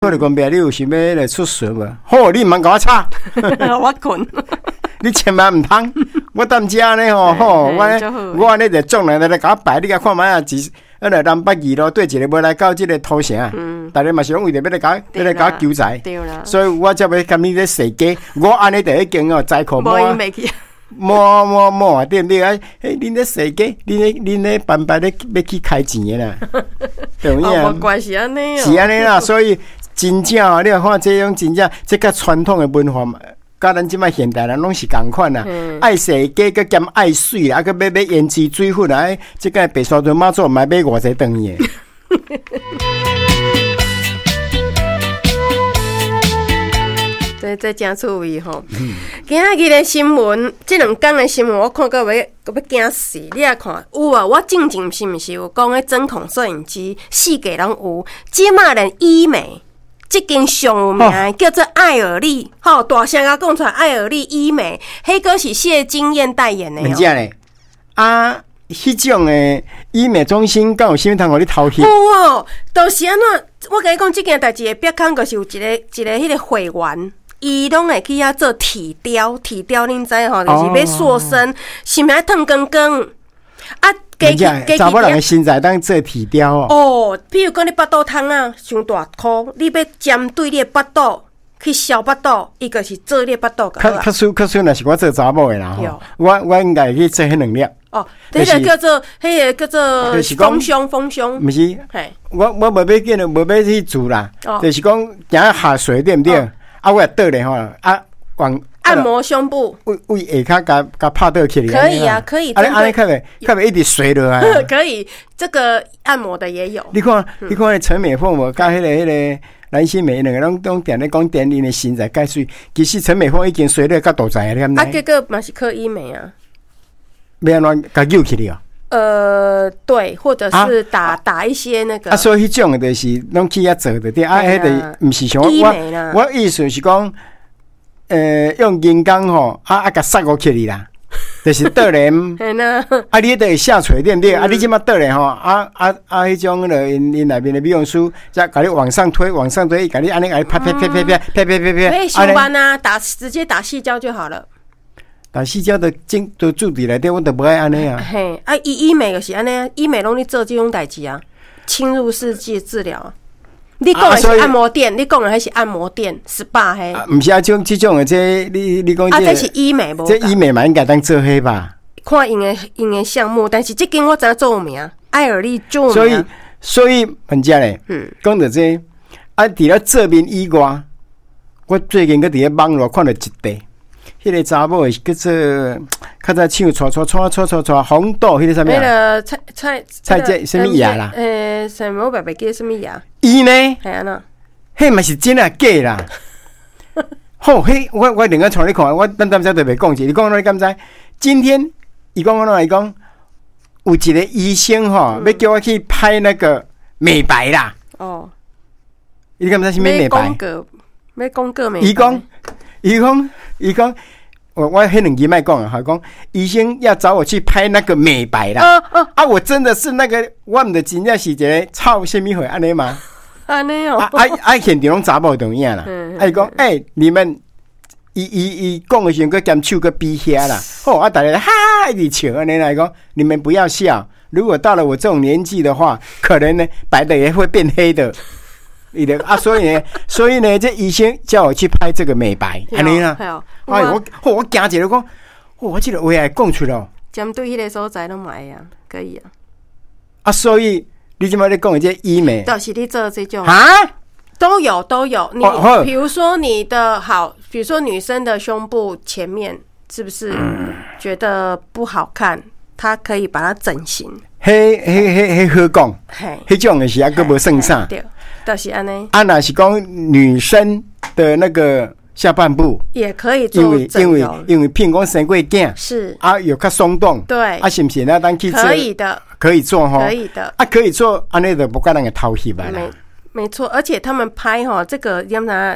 我就讲别，你有想要来出水无？好，你唔通甲我吵， 我困。 你千万唔通，我踮遮呢吼，吼，我呢就种来来甲我摆，你甲看卖啊，来南北二路对一个要来到即个土城，大家嘛是拢为着要来甲求财， 对啦， 所以我才要甲你咧设计，我安尼就已经哦，灾khó摸。摸啊，对不对啊？恁咧设计，恁咧办咧要去开钱的啦，对不对啊？ 无关系安尼哦， 是安尼啦，所以真正啊，你看这种真正，这甲传统的文化嘛，甲咱即摆现代人拢是共款啦。爱设计，佮兼爱水啦，佮要胭脂水粉啦，这个白沙屯妈祖买买偌济顿的。 这真趣味吼！今仔日的新闻，这两天的新闻，我看到要惊死。你来看，有啊，我正是毋是有讲迄针孔摄影机，四界拢有。即马连医美，即间上有名的叫做艾尔丽，吼大声甲讲出来，艾尔丽医美，迄个是谢金燕代言的。 真正嘞啊！迄种的医美中心，敢有啥物通互你偷翕？ 有哦，就是安怎？我甲你讲，即件代志的别康，就是有一个迄个会员。伊拢会去遐做体雕，体雕恁知吼，就是要塑身，是毋是烫光光？啊， 查某人的身材当做体雕哦。 哦，比如讲你腹肚痛啊，伤大箍，你要针对你的腹肚去消腹肚，伊个是做你的腹肚。 较输，若是我做查某的啦吼，我应该去做迄两粒。 哦，迄个叫做丰胸， 毋是？我无要紧了，无要去做啦。就是讲行下水对不对？啊，我也倒咧吼，啊，往按摩胸部， 为下骹甲拍倒去。 可以啊，可以。 安尼可袂一直垂落来。 可以，这个按摩的也有。 你看陈美凤无，甲迄个蓝心湄两个拢定咧讲电因的身材介水，其实陈美凤已经垂落甲大仔了， 啊，结果嘛是靠医美啊。 要安怎甲救起你哦？ 对，或者是打一些那个。 所以迄种的就是拢去遐做的，对啊，迄个毋是像我意思是讲，用人工吼，甲杀过去你啦，就是倒咧。啊，你得下垂对不对？啊，你即马倒咧吼，迄种因内面的美容师，再甲你往上推，甲你安尼甲你啪， 可以上班啊，直接打细胶就好了。 打细胶的都住伫内底，我都不爱安尼啊。 嘿，啊，医美就是安尼，医美拢咧做这种代志啊，侵入式治疗。你讲的是按摩店，你讲的还是按摩店 SPA 嘿？ 唔是啊，这种的这你讲这是医美无？ 这医美嘛应该当做黑吧？ 看因的项目，但是这间我知做有名，艾尔丽做有名。 所以人家咧，讲到这啊，除了这边以外，我最近搁伫咧网络看到一地。迄个查某叫做，较早唱撮红豆，迄个啥物啊？ 那个菜这什么芽啦？ 什么我白记什么芽？ 伊呢？ 系啊喏， 迄嘛是真啊假啦？好，迄我另外传你看，我等下特别讲一，你讲你敢知？今天伊讲伊讲有一个医生吼，要叫我去拍那个美白啦。哦，你敢知是咩美白？ 要讲个美白。 伊讲，我迄两句卖讲啊，他讲医生要找我去拍那个美白啦。我真的是那个，我唔得真正是一个臭什么货安尼嘛？ 安尼哦。 现场拢查某同样啦。伊讲，你们伊讲的时候，佮兼手佮比遐啦。好，大家哈一直笑安尼来讲，你们不要笑。如果到了我这种年纪的话，可能呢白的也会变黑的。所以呢，这医生叫我去拍这个美白，安尼啦。我惊一个讲，我这个话还讲出了。 针对迄个所在拢买啊，可以啊。 所以你即摆咧讲的这医美， 就是你做这种啊， 都有。你比如说你的好，比如说女生的胸部前面是不是觉得不好看？她可以把它整形。 嘿好讲，迄种的是还佫无算啥。 就是安尼。 若是讲女生的那个下半部也可以做整容， 因为譬如讲生过囝是有较松动， 对是不是？那当去做可以的， 可以做哈， 可以的可以做，安尼就不怪人个偷翕啦。 没错，而且他们拍这个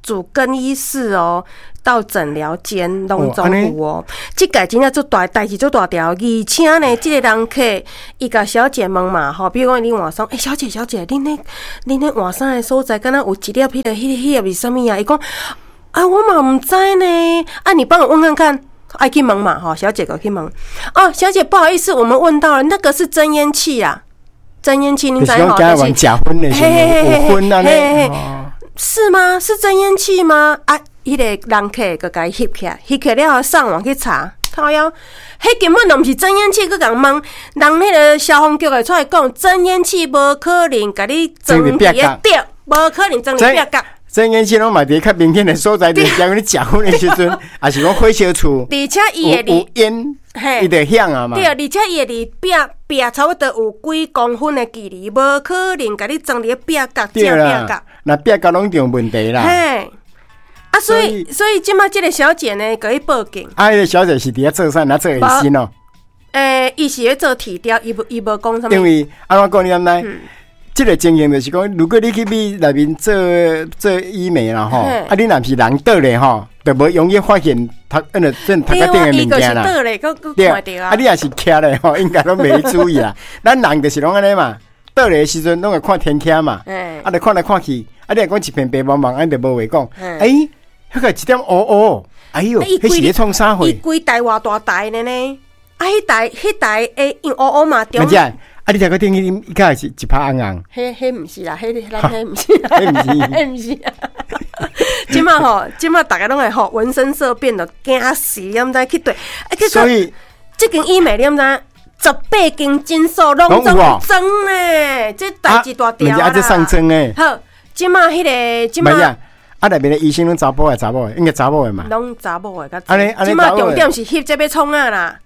主更衣室哦，到诊疗间拢总有哦。这个真正做大代志做大条，而且呢，这个人客伊甲小姐问嘛吼，比如讲恁换衫，小姐，恁咧换衫的所在，敢若有一粒迄粒是啥物啊？伊讲我嘛唔知呢，你帮我问看看。爱去问嘛，小姐go去问。小姐，不好意思，我们问到了，那个是真烟器啦，真烟器，您知道吗？就是假婚的，有婚啊是吗？是真烟器吗？迄个人客个甲伊翕起来了后上网去查，靠腰，迄根本就毋是真烟器，佮人问，人迄个消防局会出来讲，真烟器无可能甲你装伫个吊，无可能装伫壁角。 真烟器拢嘛伫较明显的所在，就是讲你食薰的时阵，也是讲火烧厝， 而且伊会有烟，伊就响啊嘛。 对，而且伊会伫壁差不多有几公分的距离，无可能甲你装伫壁角正壁角。 那壁角拢有问题啦。 嘿，所以即马即个小姐呢，甲伊报警。 迄个小姐是伫遐做啥？哪做医生哦？ 伊是咧做体雕，伊无讲啥物。 因为安怎讲你呢？这个情形就是讲，如果你去美内面做医美啦吼，你若是人倒咧吼，就无容易发现头甲顶的物件啦。对啊，你也是徛咧吼，应该拢袂注意啦。咱人就是拢安尼嘛，倒咧的时阵拢会看天气嘛，就看来看去，你若讲一片白茫茫，安就无话讲。迄个一点乌，哎呦，迄是咧创啥货？ 伊规台偌大台的呢？迄台诶，用乌嘛中。 你听个听伊个是一拍红红， 迄毋是啦，迄毋是，迄毋是。即马大家拢会浑身色变，就惊死，你毋知去对。 所以这间医美你毋知18间诊所拢总装诶，这代志大条啦。 这上装诶。 好，即马迄个即马。 内面的医生拢查甫诶，应该查某诶嘛。 拢查某诶，即马重点是翕这要创啊啦。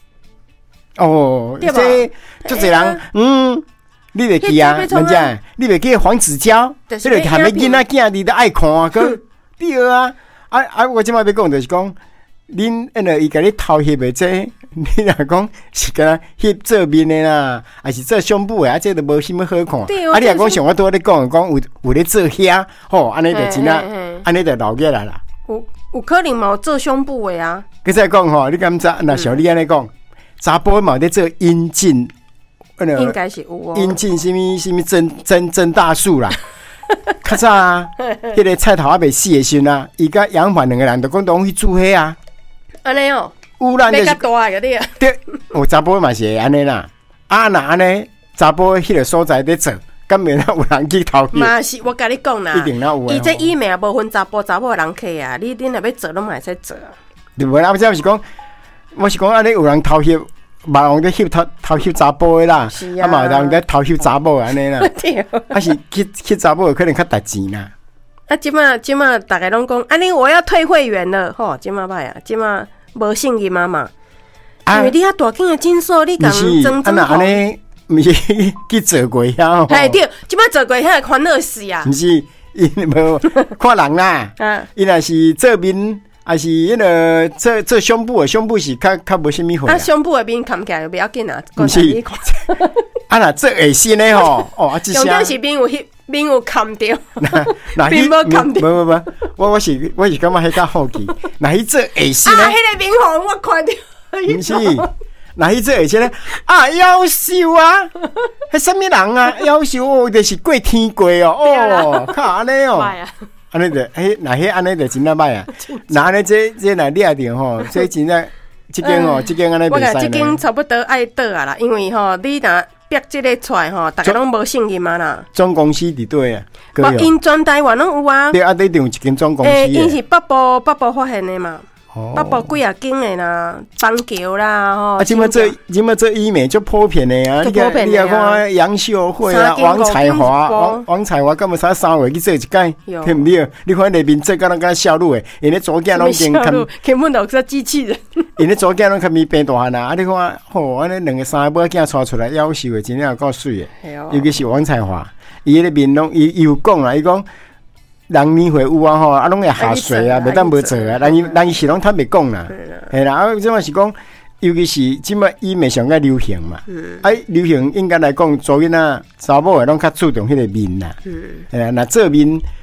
这足侪人，你袂记啊？人家你袂记黄子佼，你著含个囡仔囝，你都爱看个，对啊！我即摆要讲就是讲，恁伊甲你偷翕的这，你若讲是甲翕做面的啦，还是做胸部的，这都无啥物好看。你若讲像我拄仔咧讲有咧做遐，安尼就真啊，安尼就闹起来啦。 有可能嘛有做胸部的啊？ 佮再讲你敢知？那像你安尼讲。查甫嘛，在做阴茎， 应该是有哦。 阴茎什么增大术啦？较早啊，迄个菜头还未死的时啊，伊甲杨凡两个人就讲拢去做迄啊。 安尼哦， 污染就是大个对啊。 对，有查甫嘛是安尼啦。那安尼查甫迄个所在在做，敢没有人去偷翕？ 嘛是，我甲你讲啦， 一定有。 伊这医美也无分查甫的人客啊，你若要做，拢嘛会使做啊。 对无啦，我是讲。我是讲安尼有人偷翕，嘛人在翕偷翕查甫的啦，嘛有人在偷翕查某安尼啦，是去查某可能较值钱啦。 即马大家拢讲，安尼我要退会员了，即马歹啊，即马无信任嘛，因为你遐大间的诊所，你讲真安尼，毋是去做过遐？ 哎对，即马做过遐烦恼死啊！ 毋是，因无看人啦，伊若是做面。还是迄个做胸部的，胸部是较无啥物好。 胸部的面看起来不要紧啊， 毋是。若做下身的吼， 重点是面有看着， 面无看着。无，我是感觉迄较好奇。若去做下身的， 迄个面红我看着。 毋是，若去做下身的夭寿啊！迄什么人啊？夭寿就是过天过哦，靠安尼哦。安尼就那安尼就真啊歹啊！那安尼这若掠着吼，这真啊，这间安尼袂使。 我这间差不多爱倒啊啦，因为你若逼这个出来大家拢无信任嘛啦。 总公司伫对啊， 因全台湾拢有啊。 对啊，一定有一间总公司。 因是北部发现的嘛。北部几啊间的啦，邦桥啦， 即摆做医美就普遍的啊！你看杨秀慧啊，王彩华，敢无啥3月去做一届，对毋对？你看那边做敢若笑路的，因咧左肩拢已经根本就是机器人。 因咧左肩拢较咪变大汉啊！你看，安尼2个3个囝带出来，夭寿的真正够水的，尤其是王彩华，伊咧面拢伊有讲啦，伊讲。人年会有啊拢会下水啊，袂当无做啊。人是拢坦白讲啦，系啦。即嘛是讲，尤其是即嘛医美上个流行嘛。流行应该来讲，做囡仔查某诶拢较注重迄个面啦。那做面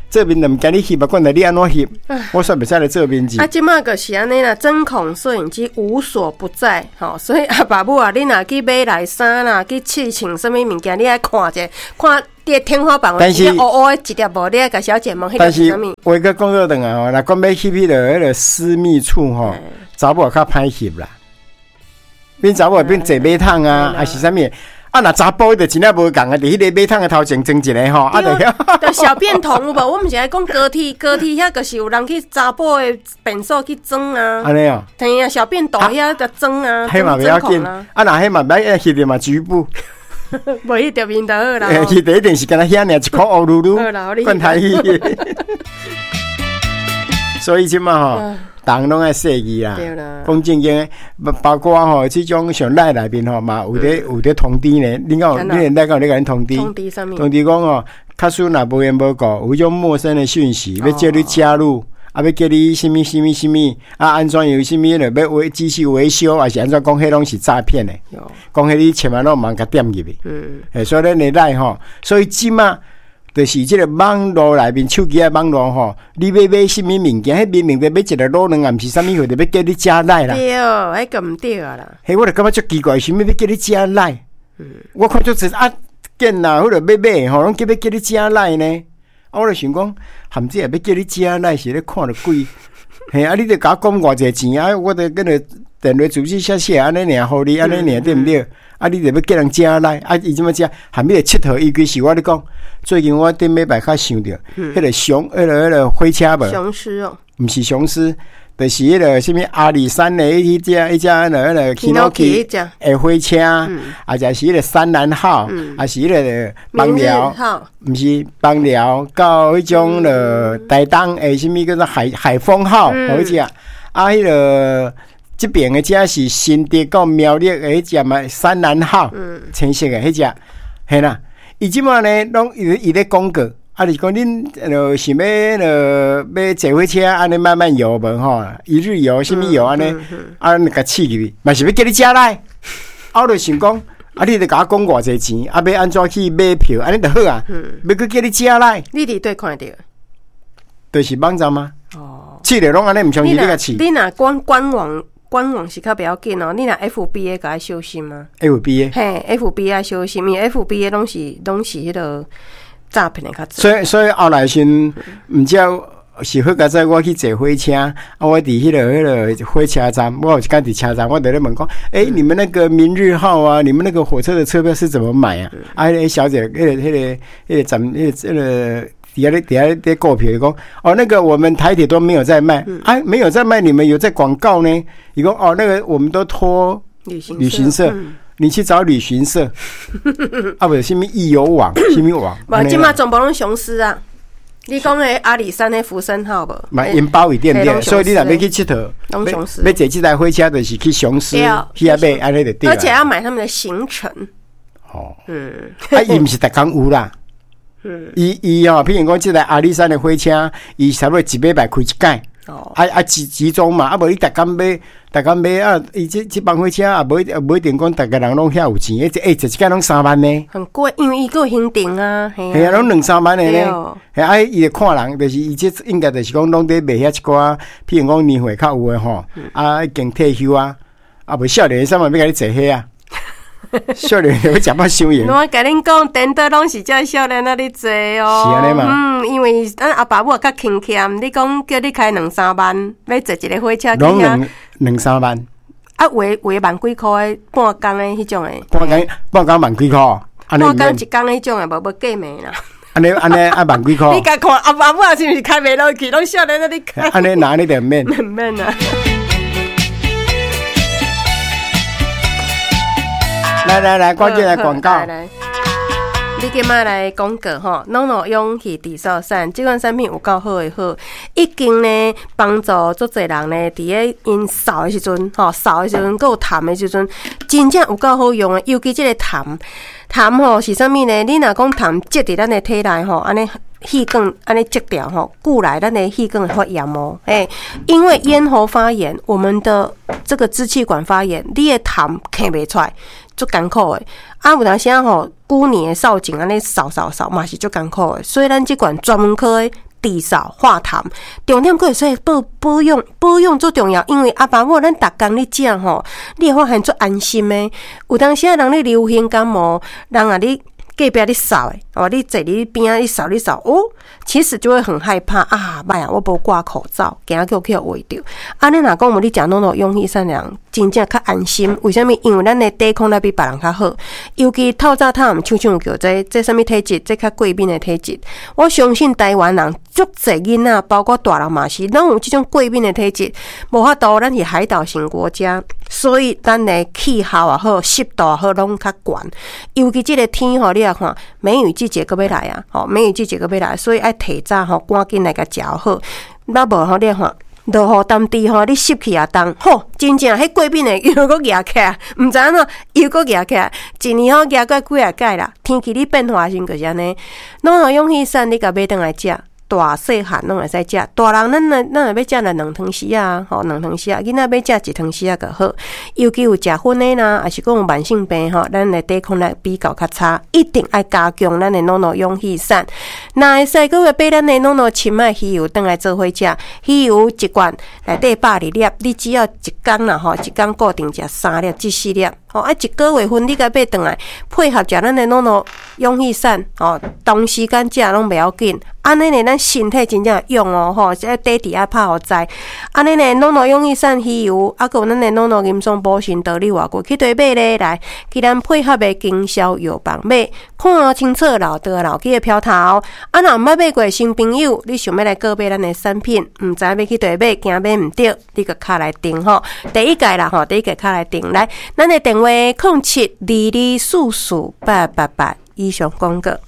做面就唔惊你翕啊，管他你安怎翕，我煞袂使来做面子。 即马个是安尼啦，针孔摄影机无所不在，所以阿爸母啊，你若去买来衫啦，去试穿什么物件，你爱看者，看伫天花板，但是乌乌的一粒无，你爱甲小姐问，迄个是啥物？ 我个讲到等啊，若讲要翕迄个迄个私密处吼，查某较歹翕啦，变查某变坐马桶啊，还是啥物？啊，那查甫就真正无共啊，伫迄个马桶的头前装一个吼，啊， 就小便桶有无？我们是爱讲高铁遐个是有人去查甫的便所去装啊。 安尼哦， 对啊，小便斗遐个装啊， 迄嘛袂要紧啊，那迄嘛袂要翕的嘛局部。 无迄条面就好啦。 翕第一定是干那遐尔一箍乌噜噜，灌台语。所以即嘛吼。人拢爱设计啦，讲正经，包括吼，即种像赖内面吼嘛，有咧通知呢。你讲，你连赖讲咧甲恁通知，通知讲吼，假使若无缘无故，有种陌生的讯息，要叫你加入，啊，要叫你什么，啊，安怎有什么了，要继续维修，还是安怎讲，迄拢是诈骗的。讲迄你千万拢莫甲点入去。所以咱的赖吼，所以即嘛。就是这个网络内面手机的网络吼，你要买什么物件？迄明明要买一个老卵，也毋是啥物货，就要叫你加赖啦。 对哦，迄个毋对啊啦。 嘿，我就感觉足奇怪，啥物要叫你加赖？我看足啊，见啦，或者要买吼，拢要叫你加赖呢。啊，我就想讲，含子也要叫你加赖，是咧看着贵。嘿，啊，你得甲我讲偌济钱啊？我得跟着电话主机写安尼尔，互你安尼尔，对毋对？啊，你得要叫人加赖，啊，伊怎么加？含你的佚佗依据是我咧讲。最近我顶礼拜较想着，迄个熊，迄个火车无？ 雄狮哦， 毋是雄狮，就是迄个什么阿里山的迄只迄个 Kinoki 的火车，啊，就是迄个山南号，啊是迄个邦寮，毋是邦寮到迄种台东的什么叫做海丰号，好只啊，迄个这边的只是新竹到苗栗的迄只嘛山南号，青色的迄只，嘿啦。伊即马呢，拢伊咧广告，啊，是讲恁想要坐火车，安尼慢慢游无吼，一日游什么游安尼，啊，那个刺激，嘛是要叫你加来，啊，我就想讲，啊，你得甲我讲偌济钱，啊，要安怎去买票，安尼就好啊，要去叫你加来， 你伫对看着， 就是网站吗？哦，去了拢安尼，毋相信你甲去。 你若官网是较不要紧哦，你若 FB 的该小心吗 ？FB 的， 嘿 ，FB 啊小心，因为 FB 的拢是迄个诈骗的较多。 所以后来先毋知是好佳哉，我去坐火车，啊，我伫迄个火车站，我有一间伫车站，我在咧问讲，你们那个明日号啊，你们那个火车的车票是怎么买啊？啊，小姐，迄个站，迄个。底下购票讲哦，那个我们台铁都没有在卖，没有在卖，你们有在广告呢？你讲哦，那个我们都托旅行社，你去找旅行社，啊不是什么易游网，什么网？ 无，即马全部拢雄狮啊！你讲的阿里山的福生号无？ 买银包一点点，所以你若要去佚佗， 拢雄狮， 要坐这台火车就是去雄狮，去遐买安尼就对了。 而且要买他们的行程。 哦，伊毋是逐工有啦。伊吼，譬如讲，即台阿里山的火车，伊差不多一礼拜开一届，集中嘛，啊无你逐工买啊，伊即班火车啊，无一定讲，逐个人拢遐有钱，一届拢3万呢， 很贵，因为伊个行程啊， 系啊，拢2-3万的呢，系伊就看人，就是伊这应该就是讲，拢在卖遐一寡，譬如讲年岁较有的吼，已经退休啊，啊无少年3万要甲你坐遐啊。少年会讲嘛伤人。 我甲恁讲，电脑拢是叫少年那里坐哦。 是安尼嘛？ 因为咱阿爸母较勤俭，你讲叫你开2-3万，要坐一个火车去拢2-3万。 啊，画万几块的半工的迄种的。 半工万几块？ 半工一工迄种的，无计名啦。 安尼啊万几块？ 你甲看阿爸母是毋是开袂落去？拢少年那里开。 安尼拿你就免。 免啊。 来，关键来广告。 你今仔来广告吼，NONO 勇气地扫伞，这款产品有够好诶好，已经呢帮助足侪人呢，伫咧因扫诶时阵，扫诶时阵，佮有痰诶时阵，真正有够好用诶。尤其这个痰吼是啥物呢？你若讲痰积伫咱诶体内吼，安尼气管安尼积掉吼，久来咱的气管会发炎哦。因为咽喉发炎，我们的这个支气管发炎，你的痰咳袂出来。足艰苦诶，啊有当时吼，久年诶扫症安尼扫嘛是足艰苦诶，所以咱即款专门科诶低扫化痰，重点佫会说保养最重要，因为阿爸母咱逐工咧食吼，你会发现足安心诶。有当时啊，人咧流行感冒，人啊你隔壁咧扫诶，哦，你坐你边啊，你扫，哦，其实就会很害怕啊！妈呀，我无挂口罩，惊叫去围着。安尼若讲无你食弄勇气善良，真正较安心。为什么？因为咱的抵抗力比别人较好，尤其透早探像叫这什么体质，这较过敏的体质。我相信台湾人足侪囡仔，包括大人嘛是，拢有这种过敏的体质。无法度，咱是海岛型国家，所以咱的气候也好，湿度也好，拢较悬。尤其这个天吼，你来看，梅雨季节搁要来啊！吼，梅雨季节搁要来，所以爱提早吼，赶紧来甲食好。那无吼，你看。落雨淡滴吼，你湿气也重，吼，真正迄过敏的又搁压起来，毋知影喏，又搁压起来，一年吼压过几啊届啦。天气咧变化时就是安尼，拢勇气散你甲买倒来食。大细汉拢会使食，大人咱若要食了2汤匙啊，吼2汤匙啊，囡仔要食1汤匙啊就好。尤其有食薰的啦，还是讲有慢性病吼，咱的抵抗力比较较差，一定要加强咱的勇气散。那会使搁要买咱的深海鱼油，倒来做伙食。鱼油一罐内底120粒，你只要一工啦吼，一工固定食3粒至4粒。吼，一个月份你甲买倒来，配合食咱的勇气散，吼，同时间食拢袂要紧。安尼呢，咱身体真正用哦，吼，即个底底啊拍互知。安尼呢，勇气散鱼油，啊，个咱的银松补肾道理偌久，去对买咧来，去咱配合的经销药房买，看清楚老道老去的标头。啊，若毋捌买过新朋友，你想要来购买咱的产品，毋知要去对买，惊买毋着，你个卡来订吼。第一届啦吼，第一届卡来订来，咱的电话0722448888，以上广告。